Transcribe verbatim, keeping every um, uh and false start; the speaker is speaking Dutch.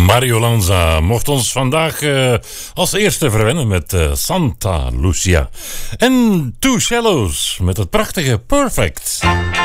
Mario Lanza mocht ons vandaag uh, als eerste verwennen met uh, Santa Lucia. En Two Shallows met het prachtige Perfect.